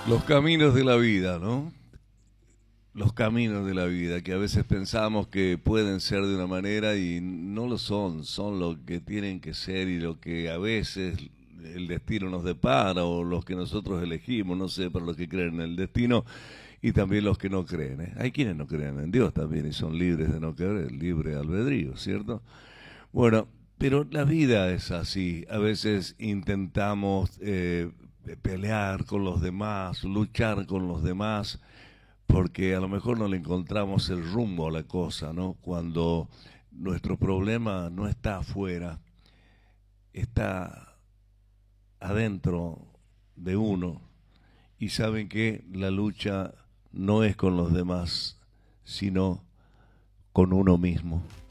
Los caminos de la vida, ¿no? Los caminos de la vida, que a veces pensamos que pueden ser de una manera y no lo son, son lo que tienen que ser y lo que a veces el destino nos depara o los que nosotros elegimos, no sé, para los que creen en el destino y también los que no creen. ¿Eh? Hay quienes no creen en Dios también y son libres de no creer, libre albedrío, ¿cierto? Bueno, pero la vida es así. A veces intentamos pelear con los demás, luchar con los demás, porque a lo mejor no le encontramos el rumbo a la cosa, ¿no? Cuando nuestro problema no está afuera, está adentro de uno. Y saben que la lucha no es con los demás, sino con uno mismo.